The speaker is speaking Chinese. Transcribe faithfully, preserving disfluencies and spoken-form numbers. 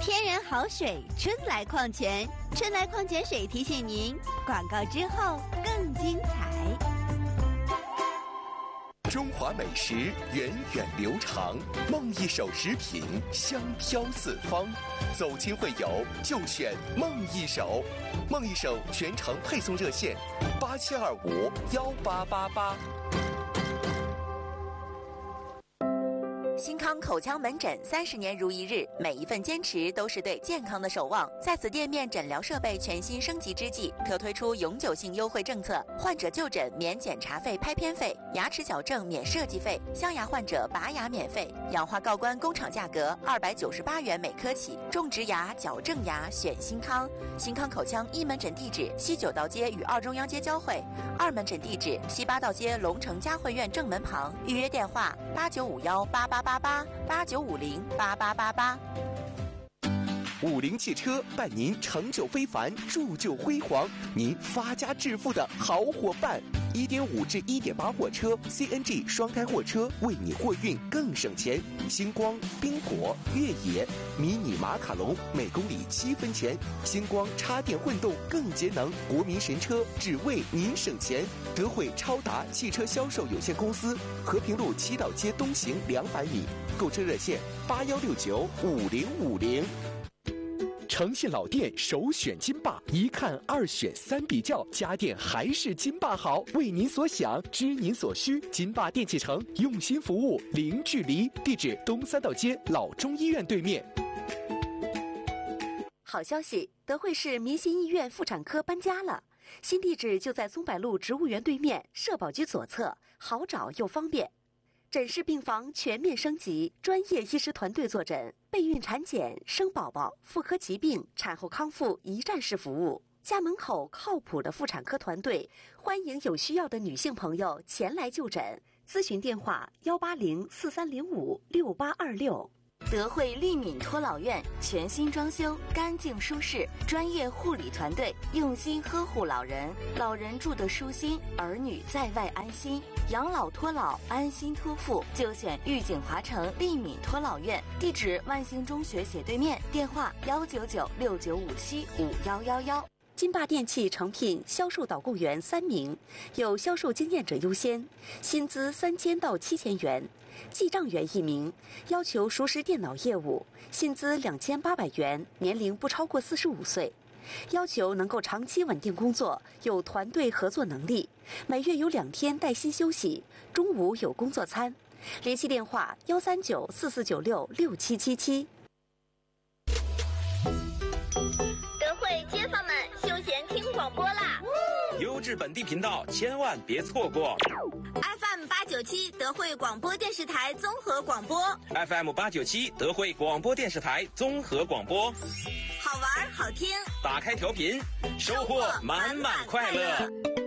天然好水，春来矿泉，春来矿泉水提醒您，广告之后更精彩。 中华美食源远流长，梦一手食品香飘四方。走亲会友就选梦一手，梦一手全程配送热线八七二五幺八八八。 新康口腔门诊三十年如一日，每一份坚持都是对健康的守望。在此店面诊疗设备全新升级之际，特推出永久性优惠政策：患者就诊免检查费、拍片费；牙齿矫正免设计费；镶牙患者拔牙免费；氧化锆关工厂价格二百九十八元每颗起。种植牙、矫正牙选新康。新康口腔一门诊地址：西九道街与二中央街交汇；二门诊地址：西八道街龙城嘉汇苑正门旁。预约电话：八九五幺八八八八八九五零八八八八。 五菱汽车伴您成就非凡，铸就辉煌，您发家致富的好伙伴。一点五至一点八货车 C N G 双开货车，为你货运更省钱。星光、冰果、越野、迷你马卡龙每公里七分钱。星光插电混动更节能，国民神车只为您省钱。德惠超达汽车销售有限公司，和平路七道街东行两百米。购车热线八幺六九五零五零。诚信老店首选金霸，一看二选三比较，家电还是金霸好。为您所想，知您所需，金霸电器城用心服务，零距离。地址：东三道街老中医院对面。 好消息，德惠市民心医院妇产科搬家了，新地址就在松柏路植物园对面，社保局左侧，好找又方便。诊室病房全面升级，专业医师团队坐诊，备孕产检、生宝宝、妇科疾病、产后康复一站式服务。家门口靠谱的妇产科团队，欢迎有需要的女性朋友前来就诊。咨询电话：幺八零四三零五六八二六。德惠利敏托老院全新装修，干净舒适，专业护理团队用心呵护老人，老人住得舒心，儿女在外安心。养老托老，安心托付，就选玉景华城利敏托老院。地址：万兴中学斜对面。电话：幺九九六九五七五幺幺幺。金霸电器诚聘销售导购员三名，有销售经验者优先，薪资三千到七千元；记账员一名，要求熟识电脑业务，薪资两千八百元，年龄不超过四十五岁，要求能够长期稳定工作，有团队合作能力，每月有两天带薪休息，中午有工作餐。联系电话：幺三九四四九六六七七七。 德惠街坊们，休闲听广播啦！ 优质本地频道千万别错过。 F M 八九七德惠广播电视台综合广播 F M 八九七德惠广播电视台综合广播， 好玩好听， 打开调频，收获满满快乐。